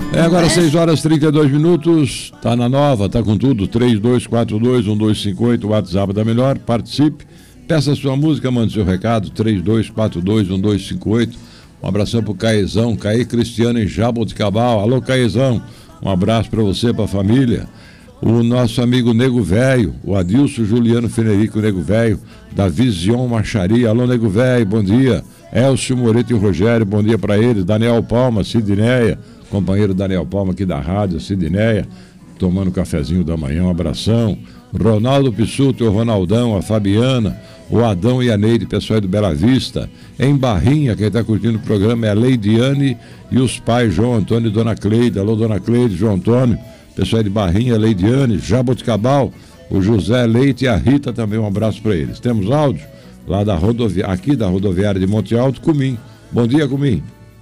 Agora 6 horas e 32 minutos, tá na nova, tá com tudo, 3242-1258, o WhatsApp da Melhor, participe, peça sua música, mande seu recado, 3242-1258, um abração pro Caizão, Caí Cristiano em Jaboticabal, alô Caizão, um abraço para você, pra família. O nosso amigo Nego Velho, o Adilson Juliano Fenerico Nego Velho, da Vision Macharia, alô Nego Velho, bom dia. Elcio Moreto e Rogério, bom dia para eles. Daniel Palma, Sidneia, companheiro Daniel Palma aqui da rádio, Sidneia, tomando cafezinho da manhã, um abração. Ronaldo Pissuto e o Ronaldão, a Fabiana, o Adão e a Neide, pessoal do Bela Vista. Em Barrinha, quem está curtindo o programa é a Leidiane e os pais João Antônio e Dona Cleide. Alô, Dona Cleide, João Antônio, pessoal de Barrinha, Leidiane, Jaboticabal, o José Leite e a Rita também, um abraço para eles. Temos áudio lá da rodoviária, aqui da rodoviária de Monte Alto, Cumim. Bom dia, Cumim.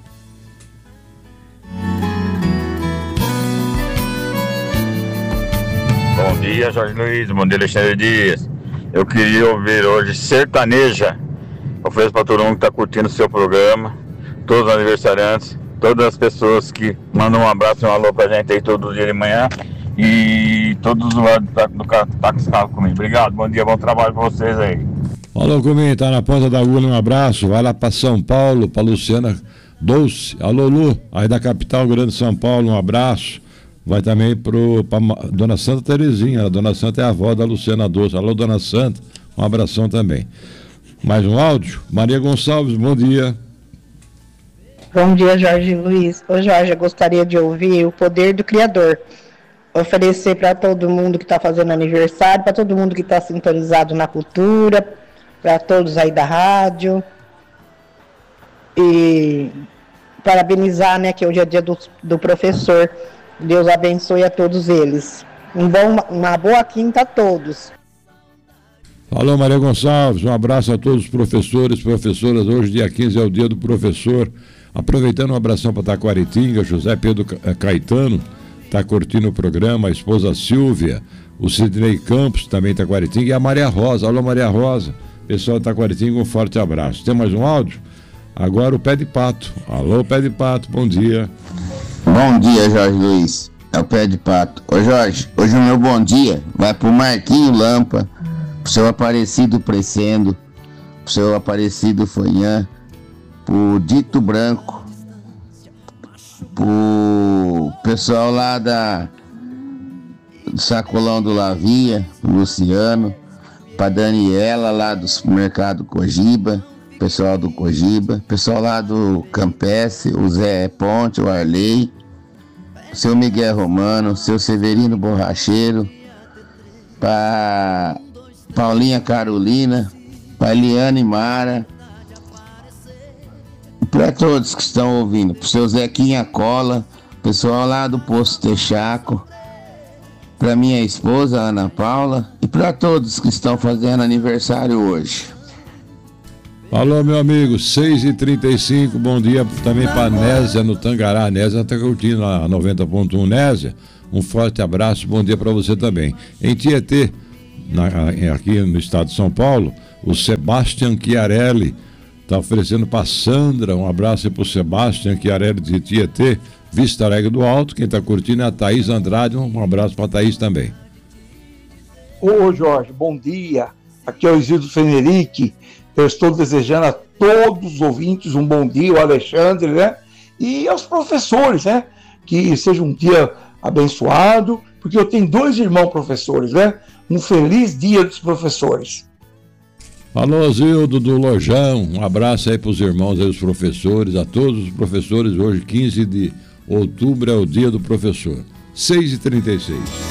Bom dia, Jorge Luiz, bom dia, Alexandre Dias. Eu queria ouvir hoje Sertaneja. Ofereço para todo mundo que está curtindo o seu programa, todos os aniversariantes, todas as pessoas que mandam um abraço e um alô pra gente aí todo dia de manhã e todos os usuários do táxi carro comigo. Obrigado, bom dia, bom trabalho para vocês aí. Alô, Cumim, tá na ponta da agulha, um abraço. Vai lá para São Paulo, para Luciana Dolce. Alô, Lu, aí da capital grande São Paulo, um abraço. Vai também para Dona Santa Terezinha. A Dona Santa é a avó da Luciana Dolce. Alô, Dona Santa, um abração também. Mais um áudio? Maria Gonçalves, bom dia. Bom dia, Jorge Luiz. Ô, Jorge, eu gostaria de ouvir O Poder do Criador. Oferecer para todo mundo que está fazendo aniversário, para todo mundo que está sintonizado na cultura, para todos aí da rádio. E parabenizar, né, que hoje é dia do professor. Deus abençoe a todos eles. Uma boa quinta a todos. Alô, Maria Gonçalves, um abraço a todos os professores, professoras. Hoje, dia 15, é o dia do professor. Aproveitando, um abração para Taquaritinga, José Pedro Caetano, está curtindo o programa, a esposa Silvia, o Sidney Campos, também Taquaritinga, e a Maria Rosa. Alô, Maria Rosa. Pessoal de Taquaritinga, um forte abraço. Tem mais um áudio? Agora o Pé de Pato. Alô, Pé de Pato, bom dia. Bom dia, Jorge Luiz. É o Pé de Pato. Ô, Jorge, hoje o meu bom dia vai pro Marquinho Lampa, pro seu Aparecido Crescendo, pro seu Aparecido Fanhã, pro Dito Branco, pro pessoal lá do Sacolão do Lavia, pro Luciano, pra Daniela lá do supermercado Cogiba, pessoal do Cogiba, pessoal lá do Campestre, o Zé Ponte, o Arley, o seu Miguel Romano, o seu Severino Borracheiro, pra Paulinha Carolina, pra Eliane Mara, para todos que estão ouvindo, pro seu Zequinha Cola, pessoal lá do Poço Texaco, para minha esposa Ana Paula e para todos que estão fazendo aniversário hoje. Alô, meu amigo, 6h35, bom dia também para Nésia no Tangará. Nésia está curtindo a 90.1. Nésia, um forte abraço, bom dia para você também. Em Tietê, aqui no estado de São Paulo, o Sebastian Chiarelli está oferecendo para Sandra, um abraço para o Sebastian Chiarelli de Tietê, Vista Alegre do Alto. Quem está curtindo é a Thaís Andrade, um abraço para a Thaís também. Ô Jorge, bom dia, aqui é o Isildo Fenerique. Eu estou desejando a todos os ouvintes um bom dia, o Alexandre, né? E aos professores, né? Que seja um dia abençoado, porque eu tenho 2 irmãos professores, né? Um feliz dia dos professores. Alô, Zildo do Lojão, um abraço aí para os irmãos aí, os professores, a todos os professores. Hoje, 15 de outubro, é o dia do professor. 6h36.